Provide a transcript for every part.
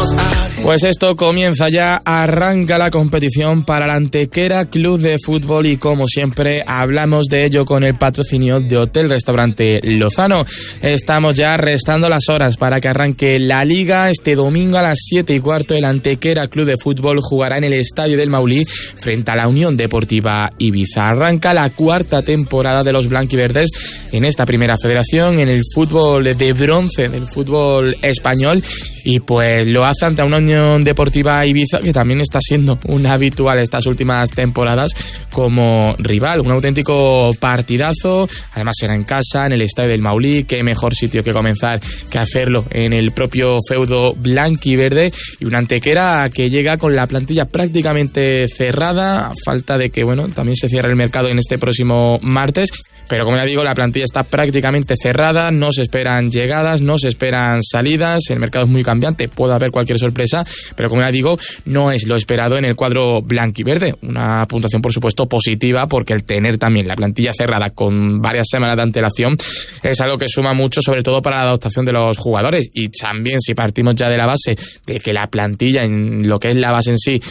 Pues esto comienza ya, arranca la competición para la Antequera Club de Fútbol y como siempre hablamos de ello con el patrocinio de Hotel Restaurante Lozano. Estamos ya restando las horas para que arranque la Liga. Este domingo a las 7:15 el Antequera Club de Fútbol jugará en el Estadio del Maulí frente a la Unión Deportiva Ibiza. Arranca la cuarta temporada de los blanquiverdes en esta primera federación, en el fútbol de bronce del fútbol español, y pues lo hace ante una Unión Deportiva Ibiza que también está siendo un habitual estas últimas temporadas como rival. Un auténtico partidazo, además será en casa, en el Estadio del Maulí. Qué mejor sitio que comenzar que hacerlo en el propio feudo blanquiverde, y una Antequera que llega con la plantilla prácticamente cerrada, a falta de que también se cierre el mercado en este próximo martes. Pero como ya digo, la plantilla está prácticamente cerrada, no se esperan llegadas, no se esperan salidas, el mercado es muy cambiante, puede haber cualquier sorpresa, pero como ya digo, no es lo esperado en el cuadro blanquiverde. Una puntuación, por supuesto, positiva, porque el tener también la plantilla cerrada con varias semanas de antelación es algo que suma mucho, sobre todo para la adaptación de los jugadores. Y también, si partimos ya de la base de que la plantilla, en lo que es la base en sí,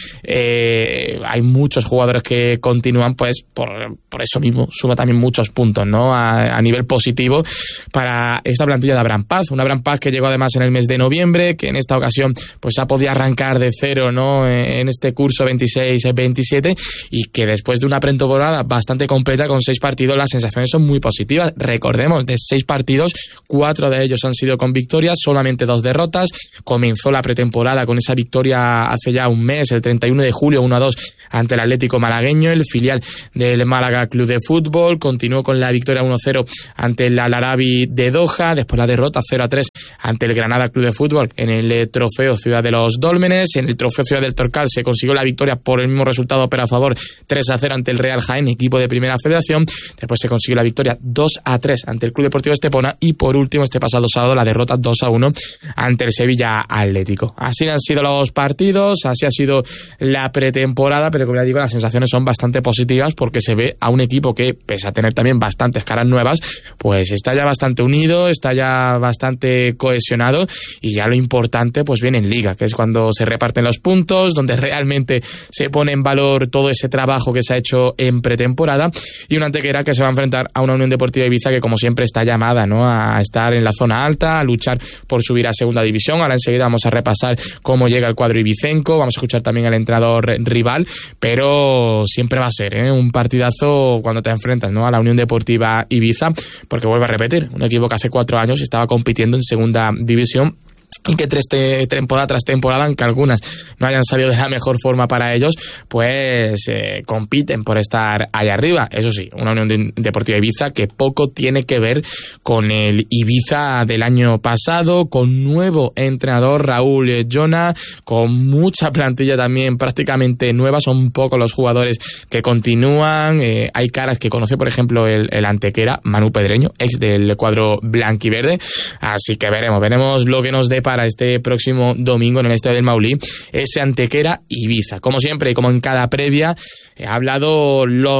hay muchos jugadores que continúan, pues por eso mismo suma también muchos puntos, ¿no? A nivel positivo para esta plantilla de Abraham Paz. Una Abraham Paz que llegó además en el mes de noviembre, que en esta ocasión pues ha podido arrancar de cero, ¿no? En este curso 26-27, y que después de una pretemporada bastante completa con 6 partidos, las sensaciones son muy positivas. Recordemos, de 6 partidos, 4 de ellos han sido con victorias, solamente 2 derrotas. Comenzó la pretemporada con esa victoria hace ya un mes, el 31 de julio, 1-2 ante el Atlético malagueño, el filial del Málaga Club de Fútbol. Continuó con la victoria 1-0 ante el Al Arabi de Doha, después la derrota 0-3 ante el Granada Club de Fútbol en el Trofeo Ciudad de los Dólmenes. En el Trofeo Ciudad del Torcal se consiguió la victoria por el mismo resultado, pero a favor, 3-0 ante el Real Jaén, equipo de Primera Federación. Después se consiguió la victoria 2-3 ante el Club Deportivo Estepona, y por último, este pasado sábado, la derrota 2-1 ante el Sevilla Atlético. Así han sido los partidos, así ha sido la pretemporada, pero como ya digo, las sensaciones son bastante positivas, porque se ve a un equipo que, pese a tener también bastantes caras nuevas, pues está ya bastante unido, está ya bastante cohesionado, y ya lo importante pues viene en Liga, que es cuando se reparten los puntos, donde realmente se pone en valor todo ese trabajo que se ha hecho en pretemporada, y una Antequera que se va a enfrentar a una Unión Deportiva Ibiza que, como siempre, está llamada, ¿no?, a estar en la zona alta, a luchar por subir a segunda división. Ahora enseguida vamos a repasar cómo llega el cuadro ibicenco, vamos a escuchar también al entrenador rival, pero siempre va a ser un partidazo cuando te enfrentas, ¿no?, a la Unión Deportiva Ibiza, porque vuelvo a repetir, un equipo que hace 4 años estaba compitiendo en segunda división, y que temporada tras temporada, aunque algunas no hayan salido de la mejor forma para ellos, pues compiten por estar allá arriba. Eso sí, una Unión Deportiva Ibiza que poco tiene que ver con el Ibiza del año pasado, con nuevo entrenador, Raúl Llona, con mucha plantilla también prácticamente nueva. Son pocos los jugadores que continúan. Hay caras que conoce, por ejemplo, el Antequera, Manu Pedreño, ex del cuadro blanquiverde. Así que veremos lo que nos depara este próximo domingo en el Estadio del Maulí, ese Antequera Ibiza. Como siempre y como en cada previa, habló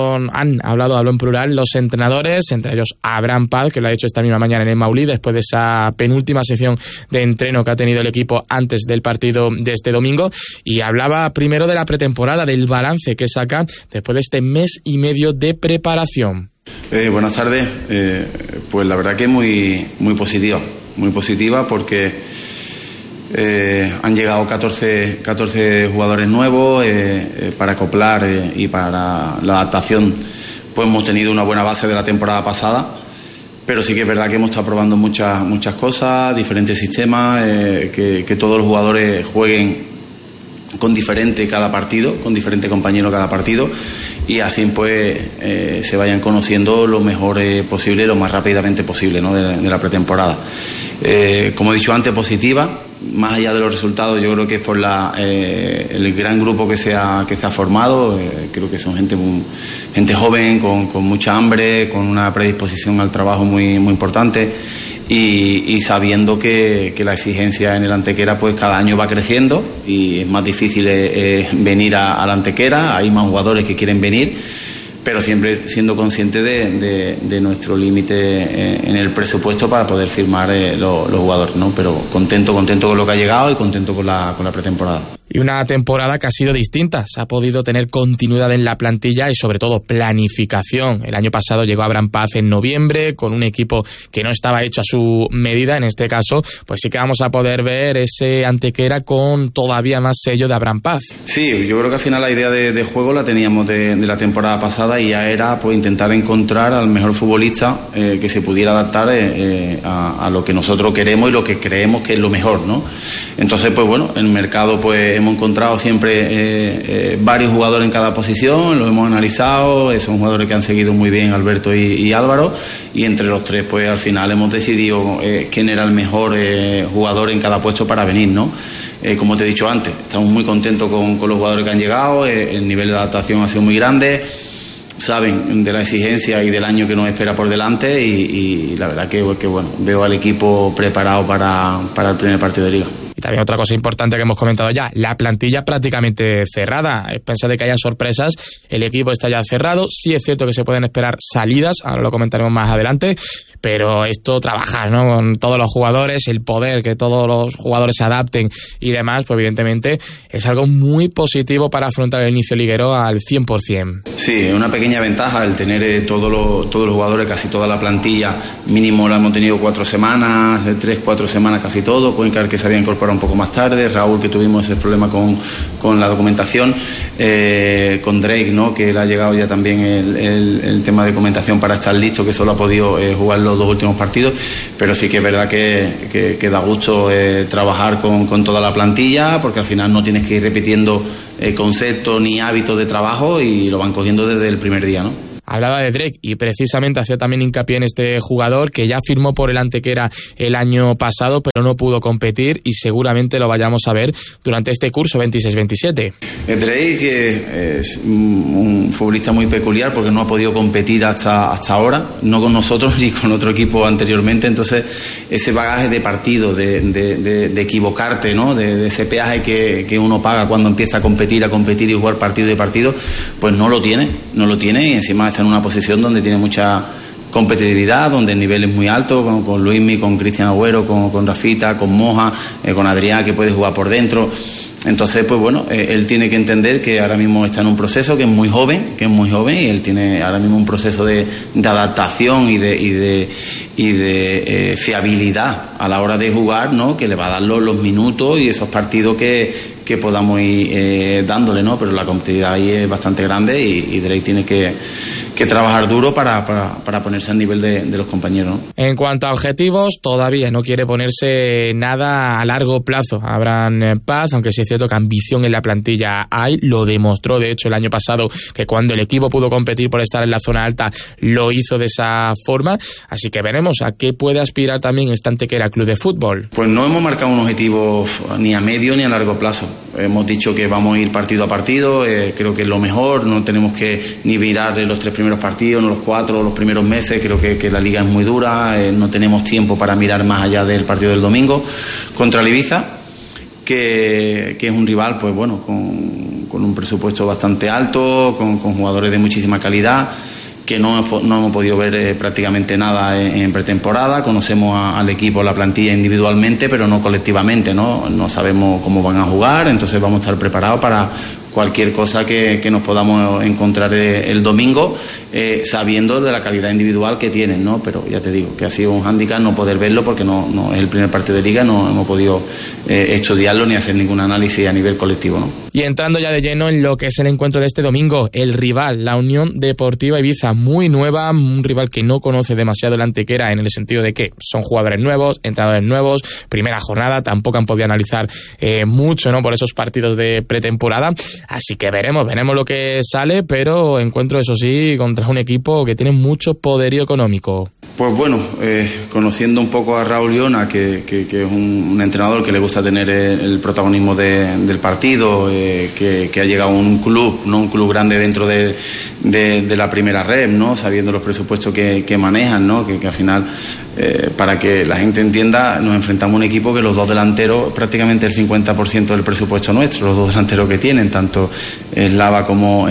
en plural los entrenadores, entre ellos Abraham Paz, que lo ha hecho esta misma mañana en el Maulí, después de esa penúltima sesión de entreno que ha tenido el equipo antes del partido de este domingo, y hablaba primero de la pretemporada, del balance que saca después de este mes y medio de preparación. Buenas tardes. Pues la verdad que muy positiva porque han llegado 14 jugadores nuevos para acoplar y para la adaptación. Pues hemos tenido una buena base de la temporada pasada, pero sí que es verdad que hemos estado probando muchas cosas, diferentes sistemas, que todos los jugadores jueguen con diferente cada partido, con diferente compañero cada partido, y así pues se vayan conociendo lo mejor posible, lo más rápidamente posible, ¿no?, de la pretemporada. Como he dicho antes, positiva. Más allá de los resultados, yo creo que es por el gran grupo que se ha formado. Creo que son gente joven, con mucha hambre, con una predisposición al trabajo muy importante, y sabiendo que la exigencia en el Antequera pues cada año va creciendo, y es más difícil venir a la Antequera. Hay más jugadores que quieren venir, pero siempre siendo consciente de nuestro límite en el presupuesto para poder firmar los jugadores, ¿no? Pero contento con lo que ha llegado y contento con la pretemporada. Y una temporada que ha sido distinta, se ha podido tener continuidad en la plantilla y sobre todo planificación. El año pasado llegó Abraham Paz en noviembre con un equipo que no estaba hecho a su medida. En este caso, pues sí que vamos a poder ver ese Antequera con todavía más sello de Abraham Paz. Sí, yo creo que al final la idea de juego la teníamos de la temporada pasada y ya era pues intentar encontrar al mejor futbolista que se pudiera adaptar a lo que nosotros queremos y lo que creemos que es lo mejor, ¿no? Entonces, pues bueno, en el mercado pues hemos encontrado siempre varios jugadores en cada posición, los hemos analizado, son jugadores que han seguido muy bien Alberto y Álvaro, y entre los tres pues al final hemos decidido quién era el mejor jugador en cada puesto para venir, ¿no? Como te he dicho antes, estamos muy contentos con los jugadores que han llegado, el nivel de adaptación ha sido muy grande, saben de la exigencia y del año que nos espera por delante y la verdad que bueno, veo al equipo preparado para el primer partido de Liga. Y también otra cosa importante que hemos comentado ya, la plantilla prácticamente cerrada. Pensad de que haya sorpresas, el equipo está ya cerrado. Sí es cierto que se pueden esperar salidas, ahora lo comentaremos más adelante, pero esto trabajar, ¿no? Con todos los jugadores, el poder que todos los jugadores se adapten y demás, pues evidentemente es algo muy positivo para afrontar el inicio liguero al 100%. Sí, es una pequeña ventaja el tener todos los jugadores, casi toda la plantilla, mínimo la hemos tenido 4 semanas, 3-4 semanas casi todo. Cuenca, que se había incorporado un poco más tarde, Raúl, que tuvimos ese problema con la documentación, con Drake, ¿no? Que le ha llegado ya también el tema de documentación para estar listo, que solo ha podido jugar los 2 últimos partidos, pero sí que es verdad que da gusto trabajar con toda la plantilla, porque al final no tienes que ir repitiendo conceptos ni hábitos de trabajo y lo van cogiendo desde el primer día, ¿no? Hablaba de Drake y precisamente hacía también hincapié en este jugador que ya firmó por el Antequera el año pasado, pero no pudo competir y seguramente lo vayamos a ver durante este curso 26-27. Drake es un futbolista muy peculiar porque no ha podido competir hasta ahora, no con nosotros ni con otro equipo anteriormente, entonces ese bagaje de partido, de equivocarte, ¿no? De ese peaje que uno paga cuando empieza a competir y jugar partido de partido, pues no lo tiene y encima está en una posición donde tiene mucha competitividad, donde el nivel es muy alto, con Luismi, con Cristian Agüero, con Rafita, con Moja, con Adrián, que puede jugar por dentro. Entonces, pues bueno, él tiene que entender que ahora mismo está en un proceso que es muy joven y él tiene ahora mismo un proceso de adaptación y de fiabilidad a la hora de jugar, ¿no? Que le va a dar los minutos y esos partidos que podamos ir dándole, ¿no? Pero la competitividad ahí es bastante grande y Drake tiene que trabajar duro para ponerse al nivel de los compañeros, ¿no? En cuanto a objetivos, todavía no quiere ponerse nada a largo plazo. Abraham Paz, aunque sí es cierto que ambición en la plantilla hay, lo demostró de hecho el año pasado, que cuando el equipo pudo competir por estar en la zona alta lo hizo de esa forma, así que veremos a qué puede aspirar también este Antequera Club de Fútbol. Pues no hemos marcado un objetivo ni a medio ni a largo plazo. Hemos dicho que vamos a ir partido a partido, creo que es lo mejor, no tenemos que ni mirar los 3 primeros partidos, no los 4, los primeros meses, creo que la liga es muy dura, no tenemos tiempo para mirar más allá del partido del domingo contra el Ibiza, que es un rival, pues bueno, con un presupuesto bastante alto, con jugadores de muchísima calidad, que no hemos podido ver prácticamente nada en pretemporada. Conocemos al equipo, la plantilla individualmente, pero no colectivamente, ¿no? No sabemos cómo van a jugar, entonces vamos a estar preparados para cualquier cosa que nos podamos encontrar el domingo, sabiendo de la calidad individual que tienen, ¿no? Pero ya te digo que ha sido un hándicap no poder verlo porque no es el primer partido de liga, no hemos podido estudiarlo ni hacer ningún análisis a nivel colectivo, ¿no? Y entrando ya de lleno en lo que es el encuentro de este domingo, el rival, la Unión Deportiva Ibiza, muy nueva, un rival que no conoce demasiado el Antequera en el sentido de que son jugadores nuevos, entrenadores nuevos, primera jornada, tampoco han podido analizar mucho, ¿no? Por esos partidos de pretemporada. Así que veremos lo que sale, pero encuentro, eso sí, contra un equipo que tiene mucho poderío económico. Pues bueno, conociendo un poco a Raúl Llona, que es un entrenador que le gusta tener el protagonismo del partido, que ha llegado un club, no un club grande dentro de la primera red, ¿no? Sabiendo los presupuestos que manejan, ¿no? Que al final, para que la gente entienda, nos enfrentamos a un equipo que los dos delanteros, prácticamente el 50% del presupuesto nuestro, los dos delanteros que tienen, tanto Slava como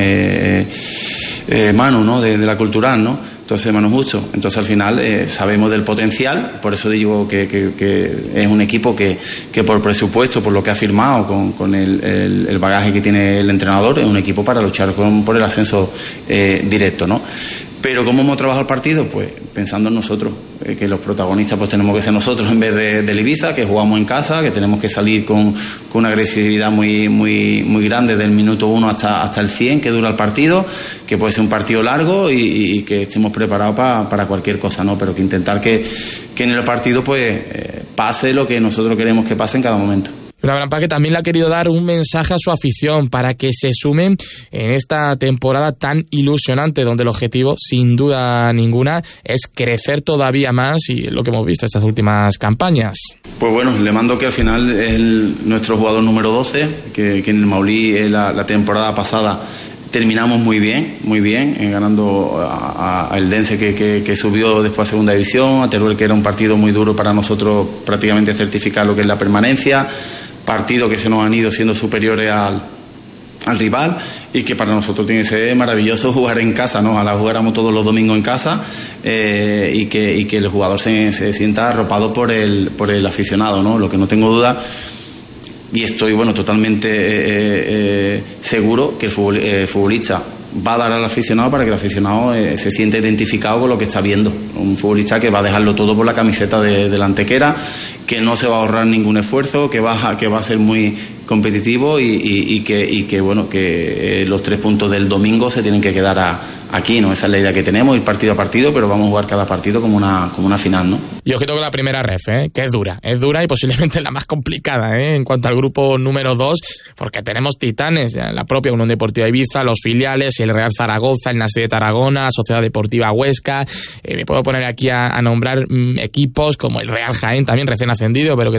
Manu, ¿no? De la Cultural, ¿no? Entonces, Manu Justo. Entonces, al final, sabemos del potencial, por eso digo que es un equipo que por presupuesto, por lo que ha firmado, con el bagaje que tiene el entrenador, es un equipo para luchar por el ascenso directo, ¿no? Pero ¿cómo hemos trabajado el partido? Pues pensando en nosotros, que los protagonistas pues tenemos que ser nosotros en vez del Ibiza, que jugamos en casa, que tenemos que salir con una agresividad muy grande del minuto 1 hasta el 100 que dura el partido, que puede ser un partido largo y que estemos preparados para cualquier cosa, ¿no? Pero que intentar que en el partido pues pase lo que nosotros queremos que pase en cada momento. Abraham Paque también le ha querido dar un mensaje a su afición para que se sumen en esta temporada tan ilusionante, donde el objetivo, sin duda ninguna, es crecer todavía más, y lo que hemos visto estas últimas campañas. Pues bueno, le mando que al final es nuestro jugador número 12, que en el Maulí la temporada pasada terminamos muy bien, ganando a Eldense que subió después a segunda división, a Teruel, que era un partido muy duro para nosotros, prácticamente certificar lo que es la permanencia, partidos que se nos han ido siendo superiores al rival, y que para nosotros tiene que ser maravilloso jugar en casa, ¿no? Ojalá jugáramos todos los domingos en casa, y que el jugador se sienta arropado por el aficionado, ¿no? Lo que no tengo duda, y estoy totalmente seguro, que el futbolista va a dar al aficionado para que el aficionado se sienta identificado con lo que está viendo. Un futbolista que va a dejarlo todo por la camiseta de la Antequera, que no se va a ahorrar ningún esfuerzo, que va a ser muy competitivo y que los 3 puntos del domingo se tienen que quedar aquí, ¿no? Esa es la idea que tenemos, ir partido a partido, pero vamos a jugar cada partido como una final, ¿no? Y ojito con la primera ref, que es dura y posiblemente la más complicada, en cuanto al grupo número 2, porque tenemos titanes, la propia Unión Deportiva Ibiza, los filiales, el Real Zaragoza, el Nasi de Tarragona, Sociedad Deportiva Huesca, me puedo poner aquí a nombrar equipos como el Real Jaén, también recién ascendido, pero que